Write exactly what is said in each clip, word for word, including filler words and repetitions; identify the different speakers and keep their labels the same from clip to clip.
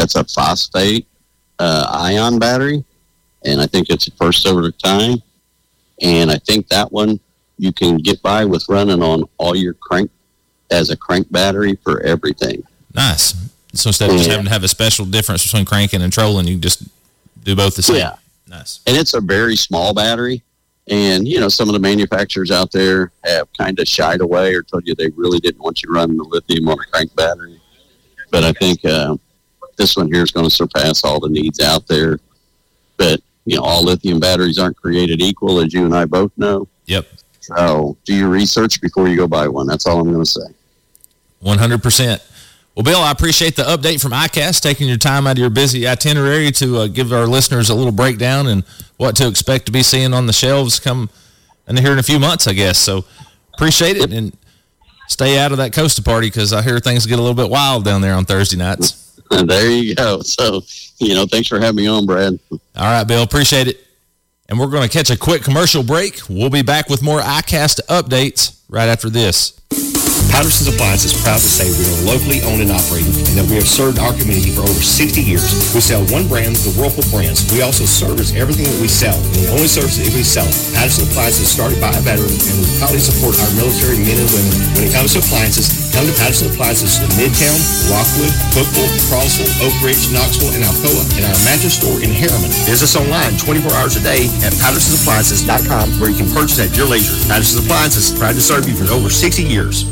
Speaker 1: That's a phosphate uh, ion battery, and I think it's the first of its time. And I think that one you can get by with running on all your crank as a crank battery for everything.
Speaker 2: Nice. So instead of yeah. just having to have a special difference between cranking and trolling, you just do both the same.
Speaker 1: Yeah.
Speaker 2: Nice.
Speaker 1: And it's a very small battery. And, you know, some of the manufacturers out there have kind of shied away or told you they really didn't want you running the lithium on a crank battery. But I think uh, this one here is going to surpass all the needs out there. But, you know, all lithium batteries aren't created equal, as you and I both know.
Speaker 2: Yep.
Speaker 1: So do your research before you go buy one. That's all I'm going to say.
Speaker 2: one hundred percent. Well, Bill, I appreciate the update from iCast, taking your time out of your busy itinerary to uh, give our listeners a little breakdown and what to expect to be seeing on the shelves come in here in a few months, I guess. So appreciate it, and stay out of that Costa party because I hear things get a little bit wild down there on Thursday nights.
Speaker 1: There you go. So, you know, thanks for having me on, Brad.
Speaker 2: All right, Bill, appreciate it. And we're going to catch a quick commercial break. We'll be back with more iCast updates right after this.
Speaker 3: Patterson's Appliance is proud to say we are locally owned and operated and that we have served our community for over sixty years. We sell one brand, the Whirlpool brands. We also service everything that we sell, and we only service it if we sell it. Patterson's Appliance is started by a veteran, and we proudly support our military men and women. When it comes to appliances, come to Patterson's Appliances in Midtown, Rockwood, Cookville, Crossville, Oak Ridge, Knoxville, and Alcoa, and our mattress store in Harriman. Visit us online twenty-four hours a day at pattersons appliances dot com, where you can purchase at your leisure. Patterson's Appliances, proud to serve you for over sixty years.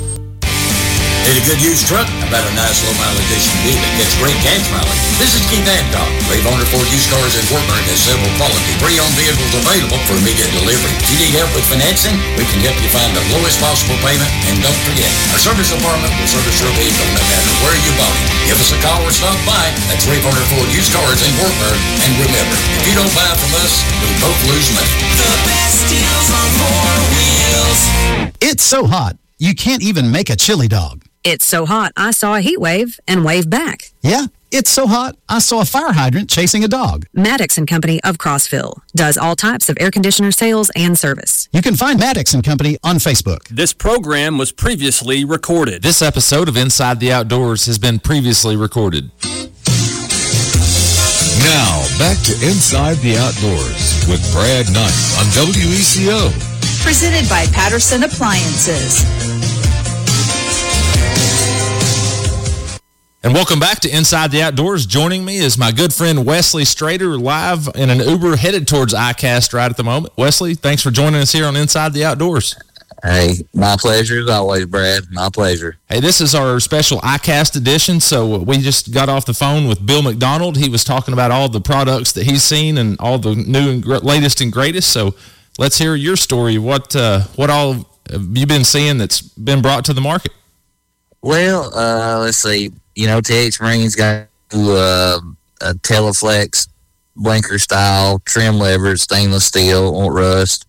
Speaker 4: Need a good used truck? How about a nice low-mileage S U V that gets great gas mileage? This is Keith Hancock. Ray Bonner Ford Used Cars in Wartburg has several quality pre-owned vehicles available for immediate delivery. If you need help with financing, we can help you find the lowest possible payment. And don't forget, our service department will service your vehicle no matter where you bought it. Give us a call or stop by. That's Ray Bonner Ford Used Cars in Wartburg. And remember, if you don't buy from us, we both lose money.
Speaker 5: The best deals on four wheels.
Speaker 6: It's so hot, you can't even make a chili dog.
Speaker 7: It's so hot, I saw a heat wave and waved back.
Speaker 6: Yeah, it's so hot, I saw a fire hydrant chasing a dog.
Speaker 7: Maddox and Company of Crossville does all types of air conditioner sales and service.
Speaker 6: You can find Maddox and Company on Facebook.
Speaker 8: This program was previously recorded.
Speaker 2: This episode of Inside the Outdoors has been previously recorded.
Speaker 9: Now, back to Inside the Outdoors with Brad Knight on W E C O.
Speaker 10: Presented by Patterson Appliances.
Speaker 2: And welcome back to Inside the Outdoors. Joining me is my good friend Wesley Strader, live in an Uber headed towards iCast right at the moment. Wesley, thanks for joining us here on Inside the Outdoors.
Speaker 11: Hey, my pleasure as always, Brad. My pleasure.
Speaker 2: Hey, this is our special iCast edition. So we just got off the phone with Bill McDonald. He was talking about all the products that he's seen and all the new and gr- latest and greatest. So let's hear your story. What uh, what all have you been seeing that's been brought to the market?
Speaker 11: Well, uh, let's see. You know, T X Marine's got uh, a Teleflex blinker style trim levers, stainless steel, won't rust.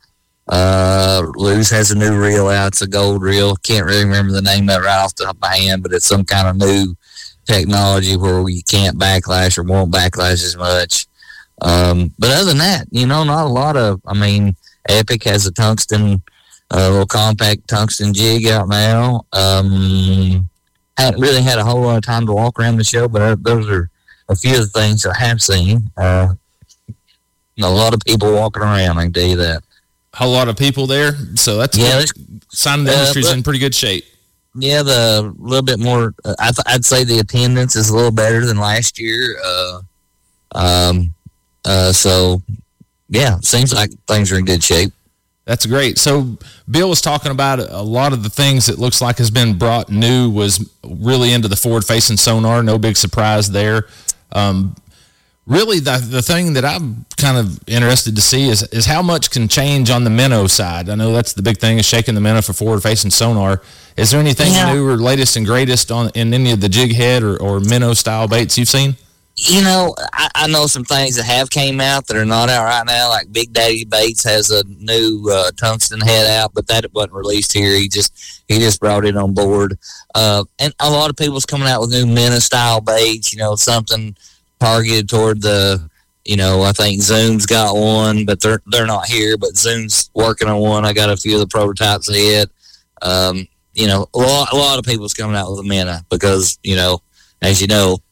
Speaker 11: Uh, Lewis has a new reel out. It's a gold reel. Can't really remember the name of it right off the top of my hand, but it's some kind of new technology where you can't backlash or won't backlash as much. Um, but other than that, you know, not a lot of, I mean, Epic has a tungsten, a uh, little compact tungsten jig out now. Um, haven't really had a whole lot of time to walk around the show, but uh, those are a few of the things I have seen. Uh, a lot of people walking around, I can tell you that.
Speaker 2: A whole lot of people there, so that's yeah, sign the industry's uh, but, in pretty good shape.
Speaker 11: Yeah, the little bit more. Uh, I th- I'd say the attendance is a little better than last year. Uh, um, uh, so yeah, seems like things are in good shape.
Speaker 2: That's great. So Bill was talking about a lot of the things that looks like has been brought new was really into the forward-facing sonar. No big surprise there. Um, really, the the thing that I'm kind of interested to see is is how much can change on the minnow side. I know that's the big thing is shaking the minnow for forward-facing sonar. Is there anything yeah. new or latest and greatest on in any of the jig head or, or minnow-style baits you've seen?
Speaker 11: You know, I, I know some things that have came out that are not out right now. Like Big Daddy Baits has a new uh, tungsten head out, but that wasn't released here. He just he just brought it on board. Uh, and a lot of people's coming out with new minnow-style baits. You know, something targeted toward the. You know, I think Zoom's got one, but they're they're not here. But Zoom's working on one. I got a few of the prototypes ahead. Um, you know, a lot a lot of people's coming out with a minnow because you know, as you know.